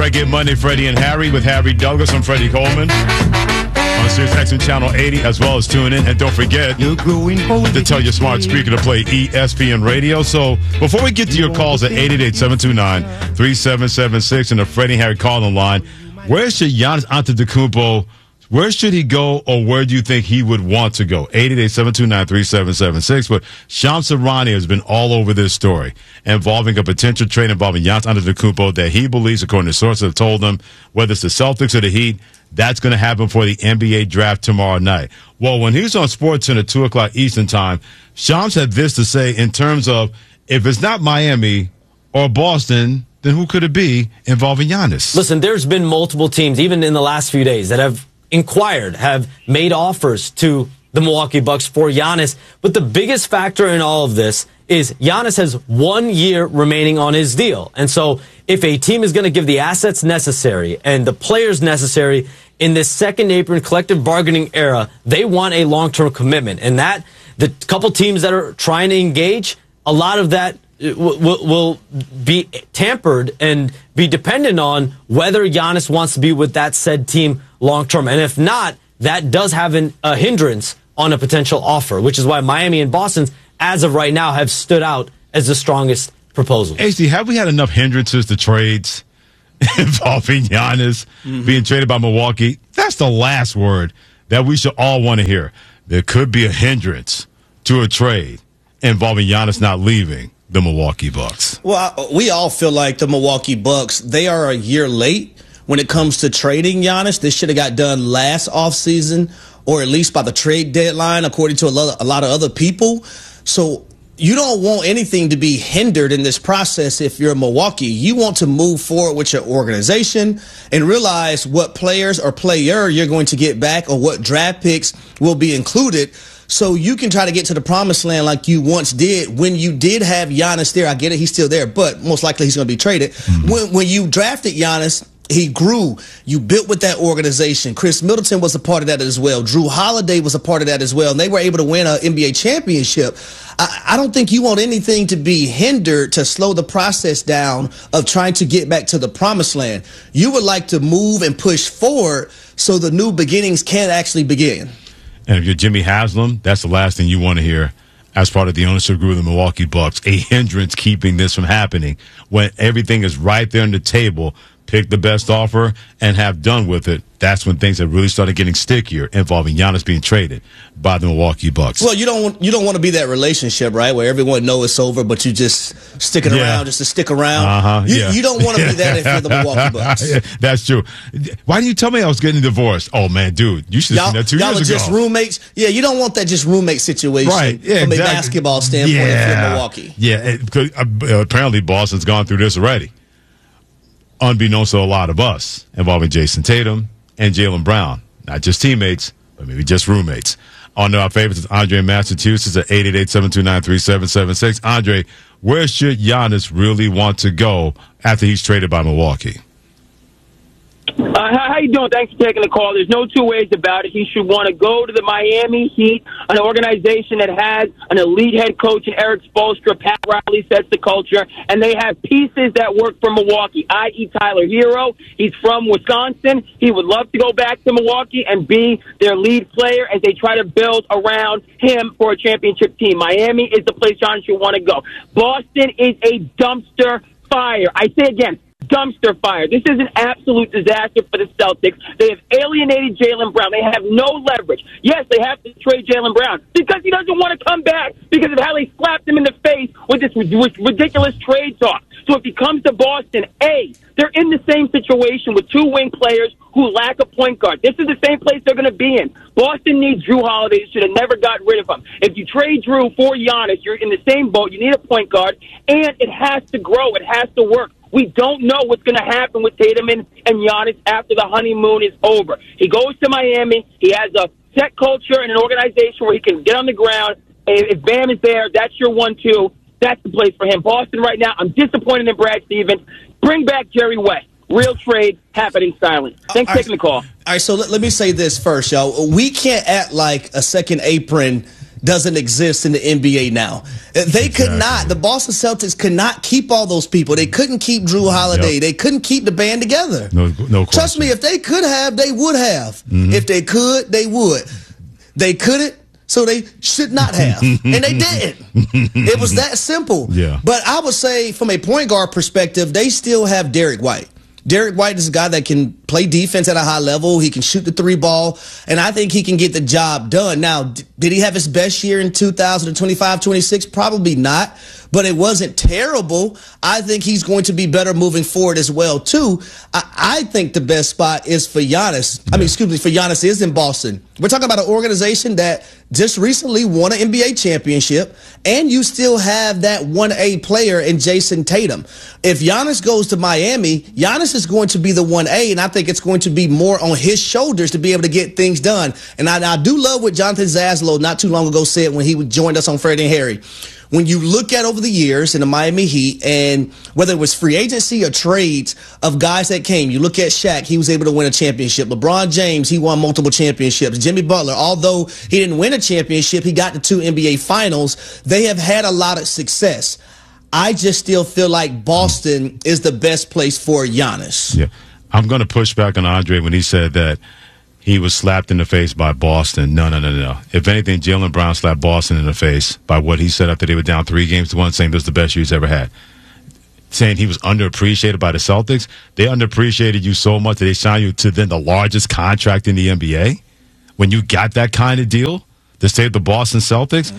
Reggae Monday, Freddie and Harry with Harry Douglas. I'm Freddie Coleman on Sirius XM Channel 80, as well as tune in. And don't forget to tell your smart speaker to play ESPN Radio. So before we get to your calls at 888-729-3776 and the Freddie and Harry calling line, where should Giannis Antetokounmpo, where should he go, or where do you think he would want to go? 888-729-3776. But Shams Charania has been all over this story involving a potential trade involving Giannis Antetokounmpo that he believes, according to sources have told him, whether it's the Celtics or the Heat, that's going to happen for the NBA draft tomorrow night. Well, when he was on SportsCenter at 2 o'clock Eastern Time, Shams had this to say in terms of, if it's not Miami or Boston, then who could it be involving Giannis? Listen, there's been multiple teams, even in the last few days, that have inquired, have made offers to the Milwaukee Bucks for Giannis. But the biggest factor in all of this is Giannis has 1 year remaining on his deal. And so if a team is going to give the assets necessary and the players necessary in this second apron collective bargaining era, they want a long-term commitment. And that, the couple teams that are trying to engage, a lot of that will be tampered and be dependent on whether Giannis wants to be with that said team long-term. And if not, that does have a hindrance on a potential offer, which is why Miami and Boston, as of right now, have stood out as the strongest proposal. HD, have we had enough hindrances to trades involving Giannis being traded by Milwaukee? That's the last word that we should all want to hear. There could be a hindrance to a trade involving Giannis not leaving the Milwaukee Bucks. Well, we all feel like the Milwaukee Bucks, they are a year late when it comes to trading Giannis. This should have got done last offseason, or at least by the trade deadline, according to a lot of other people. So you don't want anything to be hindered in this process if you're Milwaukee. You want to move forward with your organization and realize what players or player you're going to get back, or what draft picks will be included, so you can try to get to the promised land like you once did when you did have Giannis there. I get it, he's still there, but most likely he's going to be traded. When you drafted Giannis, he grew. You built with that organization. Chris Middleton was a part of that as well. Drew Holiday was a part of that as well. And they were able to win an NBA championship. I don't think you want anything to be hindered to slow the process down of trying to get back to the promised land. You would like to move and push forward so the new beginnings can actually begin. And if you're Jimmy Haslam, that's the last thing you want to hear as part of the ownership group of the Milwaukee Bucks, a hindrance keeping this from happening when everything is right there on the table. Pick the best offer and have done with it. That's when things have really started getting stickier, involving Giannis being traded by the Milwaukee Bucks. Well, you don't want to be that relationship, right, where everyone knows it's over, but you just sticking around just to stick around. You don't want to be that if you're the Milwaukee Bucks. That's true. Why didn't you tell me I was getting divorced? Oh man, dude, you should have seen that 2 years ago. Y'all are just roommates. Yeah, you don't want that just roommate situation, right? Yeah, from a basketball standpoint if you're Milwaukee. Yeah, because apparently Boston's gone through this already, unbeknownst to a lot of us, involving Jason Tatum and Jaylen Brown. Not just teammates, but maybe just roommates. On our favorites is Andre in Massachusetts at 888-729-3776. Andre, where should Giannis really want to go after he's traded by Milwaukee? How you doing? Thanks for taking the call. There's no two ways about it. He should want to go to the Miami Heat, an organization that has an elite head coach in Eric Spoelstra. Pat Riley sets the culture, and they have pieces that work for Milwaukee, i.e. Tyler Hero. He's from Wisconsin. He would love to go back to Milwaukee and be their lead player as they try to build around him for a championship team. Miami is the place John should want to go. Boston is a dumpster fire. I say again, dumpster fire. This is an absolute disaster for the Celtics. They have alienated Jaylen Brown. They have no leverage. Yes, they have to trade Jaylen Brown because he doesn't want to come back because of how they slapped him in the face with this ridiculous trade talk. So if he comes to Boston, they're in the same situation with two wing players who lack a point guard. This is the same place they're going to be in. Boston needs Drew Holiday. Should have never got rid of him. If you trade Drew for Giannis, you're in the same boat. You need a point guard, and it has to grow. It has to work. We don't know what's going to happen with Tatum and Giannis after the honeymoon is over. He goes to Miami. He has a set culture and an organization where he can get on the ground. If Bam is there, that's your 1-2. That's the place for him. Boston right now, I'm disappointed in Brad Stevens. Bring back Jerry West. Real trade happening silent. Thanks for taking the call. All right, so let me say this first, y'all. We can't act like a second apron doesn't exist in the NBA now. They could not. The Boston Celtics could not keep all those people. They couldn't keep Drew Holiday. They couldn't keep the band together. No question. Trust me, if they could have, they would have. If they could, they would. They couldn't, so they should not have. And they didn't. It was that simple. Yeah. But I would say from a point guard perspective, they still have Derek White. Derek White is a guy that can play defense at a high level. He can shoot the three ball, and I think he can get the job done. Now, did he have his best year in 2025-26? Probably not, but it wasn't terrible. I think he's going to be better moving forward as well, too. I think the best spot is for Giannis. For Giannis is in Boston. We're talking about an organization that just recently won an NBA championship, and you still have that 1A player in Jason Tatum. If Giannis goes to Miami, Giannis is going to be the 1A, and I think it's going to be more on his shoulders to be able to get things done. And I do love what Jonathan Zaslow not too long ago said when he joined us on Freddie and Harry. When you look at over the years in the Miami Heat, and whether it was free agency or trades of guys that came, you look at Shaq, he was able to win a championship. LeBron James, he won multiple championships. Jimmy Butler, although he didn't win a championship, he got to 2 NBA finals. They have had a lot of success. I just still feel like Boston is the best place for Giannis. Yeah. I'm going to push back on Andre when he said that he was slapped in the face by Boston. No. If anything, Jaylen Brown slapped Boston in the face by what he said after they were down 3-1, saying this was the best year he's ever had. Saying he was underappreciated by the Celtics. They underappreciated you so much that they signed you to then the largest contract in the NBA. When you got that kind of deal to stay with the Boston Celtics,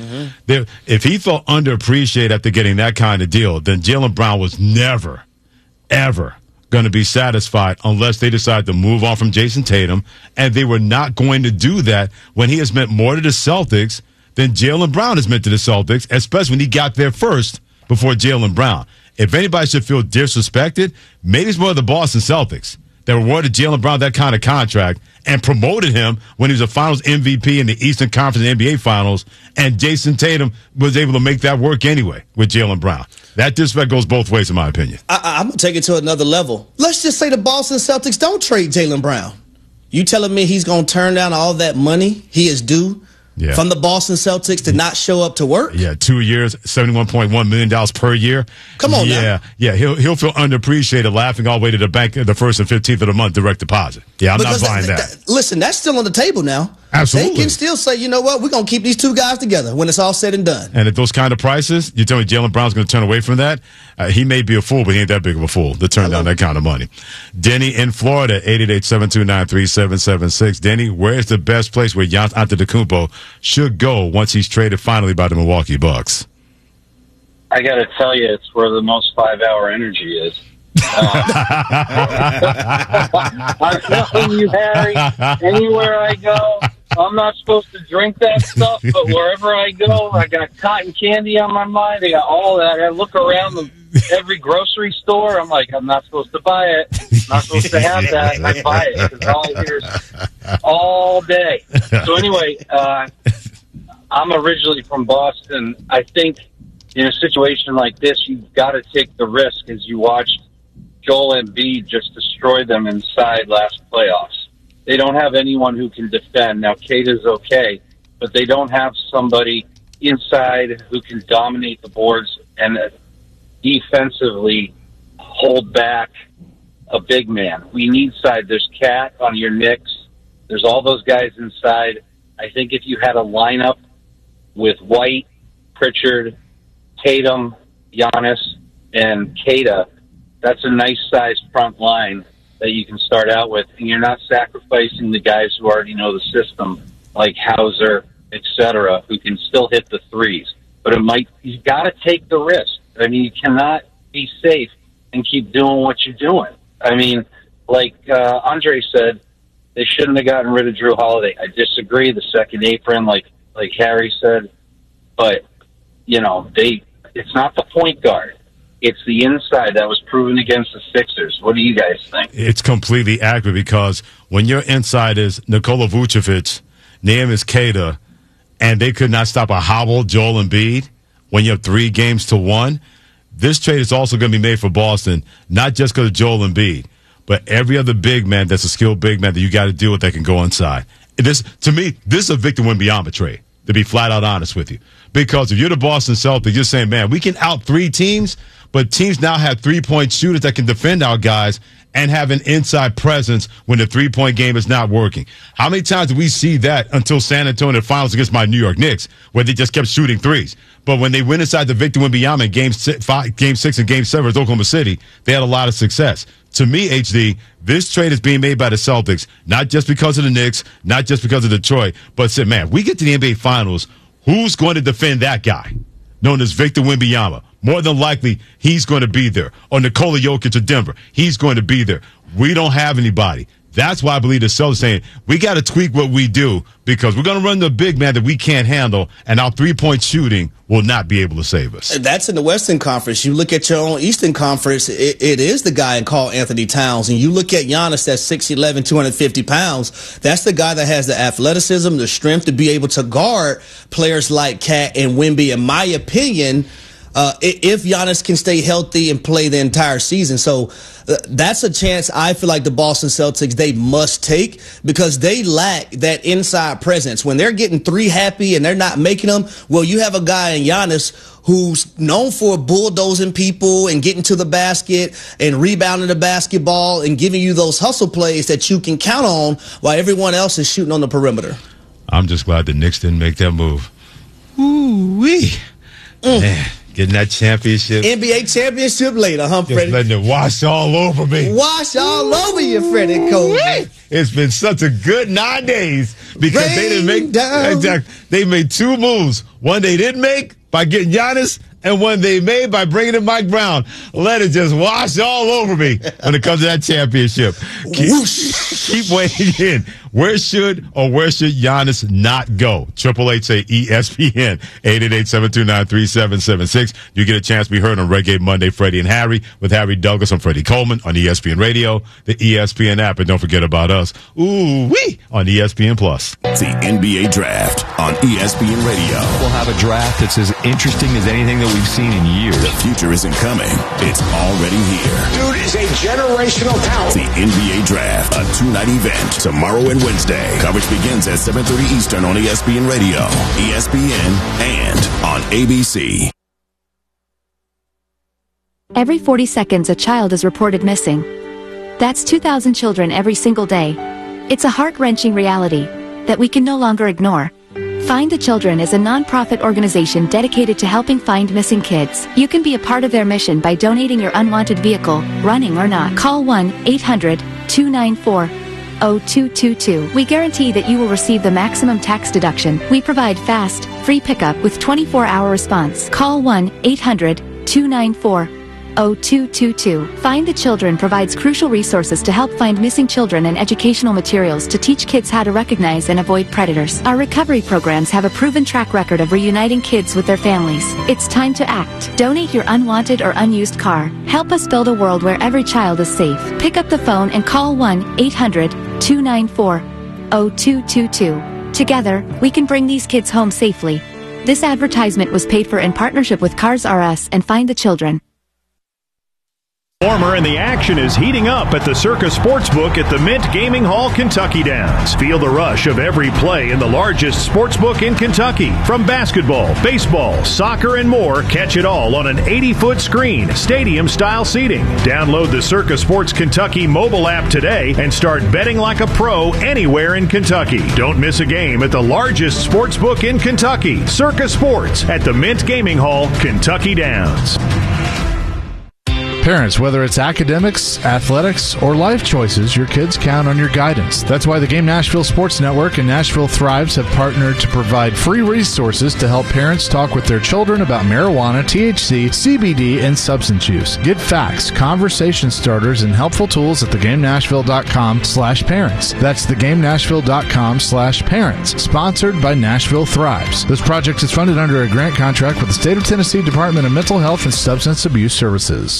if he felt underappreciated after getting that kind of deal, then Jaylen Brown was never, ever going to be satisfied unless they decide to move on from Jason Tatum, and they were not going to do that when he has meant more to the Celtics than Jaylen Brown has meant to the Celtics, especially when he got there first before Jaylen Brown. If anybody should feel disrespected, maybe it's more of the Boston Celtics that awarded Jaylen Brown that kind of contract and promoted him when he was a Finals MVP in the Eastern Conference NBA Finals, and Jason Tatum was able to make that work anyway with Jaylen Brown. That disrespect goes both ways, in my opinion. I'm going to take it to another level. Let's just say the Boston Celtics don't trade Jaylen Brown. You telling me he's going to turn down all that money he is due from the Boston Celtics to not show up to work? Yeah, 2 years, $71.1 million per year. Come on now. Yeah, he'll feel underappreciated laughing all the way to the bank the 1st and 15th of the month direct deposit. Yeah, I'm not buying that. Listen, that's still on the table now. Absolutely. They can still say, you know what, we're going to keep these two guys together when it's all said and done. And at those kind of prices, you tell me Jaylen Brown's going to turn away from that? He may be a fool, but he ain't that big of a fool to turn down that kind of money. Denny in Florida, 888-729-3776. Denny, where is the best place where Giannis Antetokounmpo should go once he's traded finally by the Milwaukee Bucks? I got to tell you, it's where the most 5-hour energy is. I'm telling you, Harry, anywhere I go, I'm not supposed to drink that stuff, but wherever I go, I got cotton candy on my mind. I got all that. I look around every grocery store. I'm like, I'm not supposed to buy it. I'm not supposed to have that. And I buy it because all I hear is all day. So anyway, I'm originally from Boston. I think in a situation like this, you've got to take the risk as you watched Joel Embiid just destroy them inside last playoffs. They don't have anyone who can defend. Now, Kate is okay, but they don't have somebody inside who can dominate the boards and defensively hold back a big man. We need side. There's Cat on your Knicks. There's all those guys inside. I think if you had a lineup with White, Pritchard, Tatum, Giannis, and Keita, that's a nice sized front line that you can start out with, and you're not sacrificing the guys who already know the system, like Hauser, etc., who can still hit the threes. But you've got to take the risk. I mean, you cannot be safe and keep doing what you're doing. I mean, like Andre said, they shouldn't have gotten rid of Drew Holiday. I disagree. The second apron, like Harry said, but it's not the point guard. It's the inside that was proven against the Sixers. What do you guys think? It's completely accurate because when your inside is Nikola Vucevic, Neemias Queta, and they could not stop a hobble Joel Embiid when you have 3-1, this trade is also going to be made for Boston, not just because of Joel Embiid, but every other big man that's a skilled big man that you got to deal with that can go inside. To me, this is a Victor Wembanyama trade. to be flat out honest with you. Because if you're the Boston Celtics, you're saying, man, we can out 3 teams, but teams now have 3-point shooters that can defend our guys and have an inside presence when the 3-point game is not working. How many times do we see that until San Antonio in the finals against my New York Knicks, where they just kept shooting threes? But when they went inside the Victor Wembanyama in Game 6 and Game 7 with Oklahoma City, they had a lot of success. To me, HD, this trade is being made by the Celtics, not just because of the Knicks, not just because of Detroit, but said, man, we get to the NBA Finals, who's going to defend that guy, known as Victor Wembanyama? More than likely, he's going to be there. Or Nikola Jokic of Denver, he's going to be there. We don't have anybody. That's why I believe the Celtics saying, we got to tweak what we do because we're going to run the big man that we can't handle, and our 3-point shooting will not be able to save us. That's in the Western Conference. You look at your own Eastern Conference, it is the guy in Karl Anthony Towns. And you look at Giannis, that's 6'11", 250 pounds. That's the guy that has the athleticism, the strength to be able to guard players like Cat and Wemby, in my opinion, if Giannis can stay healthy and play the entire season. So that's a chance I feel like the Boston Celtics, they must take because they lack that inside presence. When they're getting 3 happy and they're not making them, well, you have a guy in Giannis who's known for bulldozing people and getting to the basket and rebounding the basketball and giving you those hustle plays that you can count on while everyone else is shooting on the perimeter. I'm just glad the Knicks didn't make that move. Ooh-wee. Man. Getting that championship. NBA championship later, huh, Freddie? Just letting it wash all over me. Wash all over you, Freddie Cole. It's been such a good 9 days because they didn't make exactly. They made 2 moves. One they didn't make by getting Giannis, and one they made by bringing in Mike Brown. Let it just wash all over me when it comes to that championship. Keep weighing in. Where should Giannis not go? 888 say ESPN 888-729-3776. You get a chance to be heard on Reggae Monday, Freddie and Harry with Harry Douglas and Freddie Coleman on ESPN Radio, the ESPN app, and don't forget about us. Ooh-wee on ESPN Plus. The NBA Draft on ESPN Radio. We'll have a draft that's as interesting as anything that we've seen in years. The future isn't coming. It's already here. Dude is a generational talent. The NBA Draft, a 2-night event tomorrow and Wednesday. Coverage begins at 7:30 Eastern on ESPN Radio, ESPN, and on ABC. Every 40 seconds, a child is reported missing. That's 2,000 children every single day. It's a heart-wrenching reality that we can no longer ignore. Find the Children is a non-profit organization dedicated to helping find missing kids. You can be a part of their mission by donating your unwanted vehicle, running or not. Call 1-800-294-0222. We guarantee that you will receive the maximum tax deduction. We provide fast, free pickup with 24-hour response. Call 1-800-294-0222. Find the Children provides crucial resources to help find missing children and educational materials to teach kids how to recognize and avoid predators. Our recovery programs have a proven track record of reuniting kids with their families. It's time to act. Donate your unwanted or unused car. Help us build a world where every child is safe. Pick up the phone and call 1-800-294-0222. Together, we can bring these kids home safely. This advertisement was paid for in partnership with Cars R Us and Find the Children. Warmer and the action is heating up at the Circa Sportsbook at the Mint Gaming Hall, Kentucky Downs. Feel the rush of every play in the largest sportsbook in Kentucky. From basketball, baseball, soccer, and more, catch it all on an 80-foot screen, stadium-style seating. Download the Circa Sports Kentucky mobile app today and start betting like a pro anywhere in Kentucky. Don't miss a game at the largest sportsbook in Kentucky, Circa Sports at the Mint Gaming Hall, Kentucky Downs. Parents, whether it's academics, athletics, or life choices, your kids count on your guidance. That's why the Game Nashville Sports Network and Nashville Thrives have partnered to provide free resources to help parents talk with their children about marijuana, THC, CBD, and substance use. Get facts, conversation starters, and helpful tools at thegamenashville.com/parents. That's thegamenashville.com/parents. Sponsored by Nashville Thrives. This project is funded under a grant contract with the State of Tennessee Department of Mental Health and Substance Abuse Services.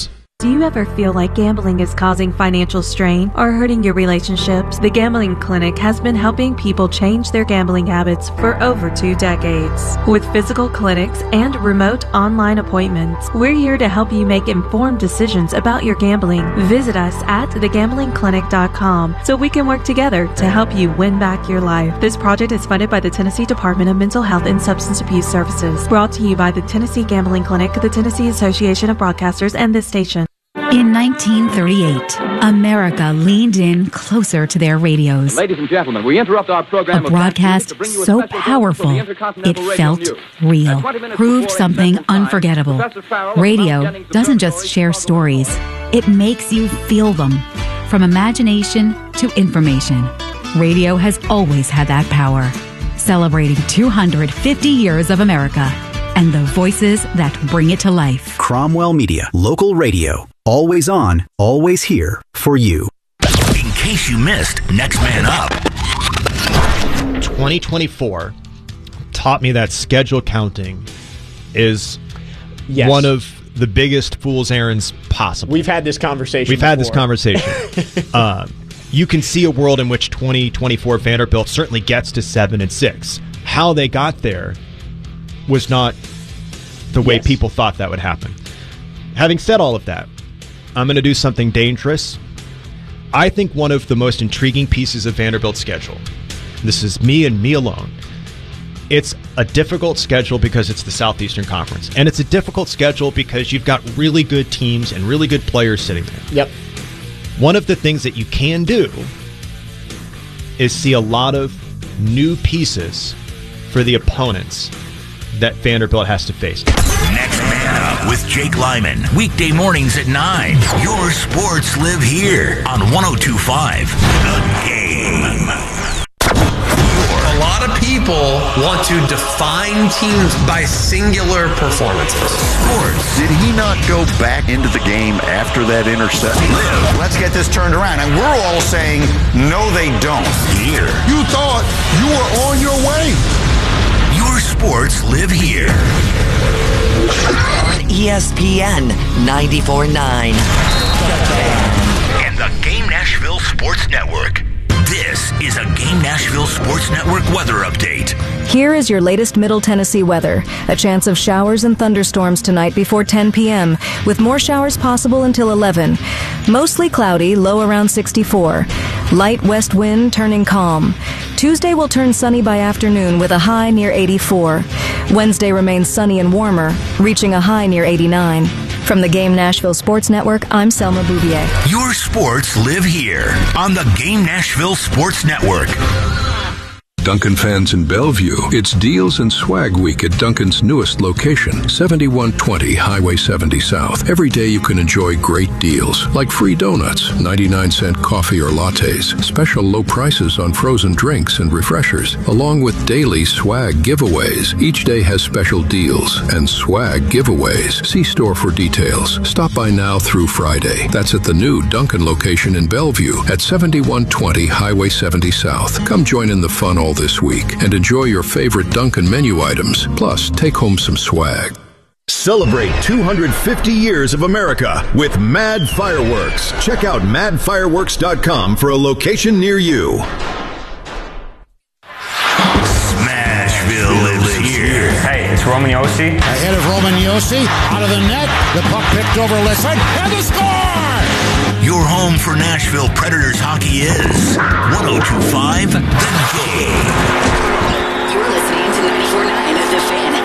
Do you ever feel like gambling is causing financial strain or hurting your relationships? The Gambling Clinic has been helping people change their gambling habits for over 2 decades. With physical clinics and remote online appointments, we're here to help you make informed decisions about your gambling. Visit us at thegamblingclinic.com so we can work together to help you win back your life. This project is funded by the Tennessee Department of Mental Health and Substance Abuse Services. Brought to you by the Tennessee Gambling Clinic, the Tennessee Association of Broadcasters, and this station. In 1938, America leaned in closer to their radios. Ladies and gentlemen, we interrupt our program. A broadcast so powerful, it felt real, proved something unforgettable. Radio doesn't just share stories, it makes you feel them. From imagination to information, radio has always had that power. Celebrating 250 years of America and the voices that bring it to life. Cromwell Media, local radio. Always on, always here for you. In case you missed Next Man Up. 2024 taught me that schedule counting is one of the biggest fool's errands possible. We've had this conversation. You can see a world in which 2024 Vanderbilt certainly gets to 7-6. How they got there was not the way people thought that would happen. Having said all of that, I'm going to do something dangerous. I think one of the most intriguing pieces of Vanderbilt's schedule, this is me and me alone, it's a difficult schedule because it's the Southeastern Conference. And it's a difficult schedule because you've got really good teams and really good players sitting there. Yep. One of the things that you can do is see a lot of new pieces for the opponents that Vanderbilt has to face. Next Man Up with Jake Lyman. Weekday mornings at 9. Your sports live here on 102.5 The Game. A lot of people want to define teams by singular performances. Sports. Did he not go back into the game after that interception? Let's get this turned around. And we're all saying, no, they don't. Here. You thought you were on your way. Your sports live here. On ESPN 94.9. And the Game Nashville Sports Network. This is a Game Nashville Sports Network weather update. Here is your latest Middle Tennessee weather. A chance of showers and thunderstorms tonight before 10 p.m., with more showers possible until 11. Mostly cloudy, low around 64. Light west wind turning calm. Tuesday will turn sunny by afternoon with a high near 84. Wednesday remains sunny and warmer, reaching a high near 89. From the Game Nashville Sports Network, I'm Selma Bouvier. Your sports live here on the Game Nashville Sports Network. Duncan fans in Bellevue, it's Deals and Swag Week at Duncan's newest location, 7120 Highway 70 South. Every day you can enjoy great deals, like free donuts, 99-cent coffee or lattes, special low prices on frozen drinks and refreshers, along with daily swag giveaways. Each day has special deals and swag giveaways. See store for details. Stop by now through Friday. That's at the new Duncan location in Bellevue at 7120 Highway 70 South. Come join in the fun all this week and enjoy your favorite Duncan menu items. Plus, take home some swag. Celebrate 250 years of America with Mad Fireworks. Check out madfireworks.com for a location near you. Smashville lives here. Hey, it's Roman Yossi. Ahead of Roman Yossi, out of the net, the puck picked over Listen, and the score! Your home for Nashville Predators hockey is 102.5 The Game. You're listening to 94.9 of The Fan.